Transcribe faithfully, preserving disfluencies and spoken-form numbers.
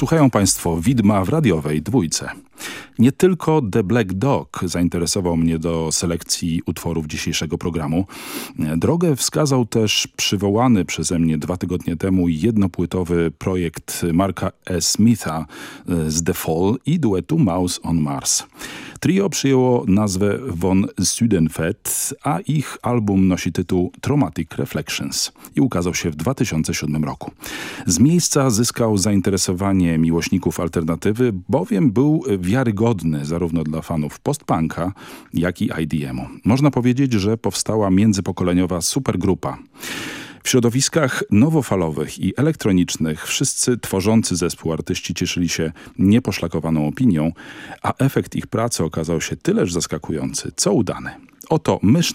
Słuchają Państwo Widma w radiowej dwójce. Nie tylko The Black Dog zainteresował mnie do selekcji utworów dzisiejszego programu. Drogę wskazał też przywołany przeze mnie dwa tygodnie temu jednopłytowy projekt Marka E. Smitha z The Fall i duetu Mouse on Mars. Trio przyjęło nazwę Von Südenfeld, a ich album nosi tytuł Traumatic Reflections i ukazał się w dwa tysiące siódmym roku. Z miejsca zyskał zainteresowanie miłośników alternatywy, bowiem był wiarygodny zarówno dla fanów post-punka, jak i I D M-u. Można powiedzieć, że powstała międzypokoleniowa supergrupa. W środowiskach nowofalowych i elektronicznych wszyscy tworzący zespół artyści cieszyli się nieposzlakowaną opinią, a efekt ich pracy okazał się tyleż zaskakujący, co udany. Oto myszne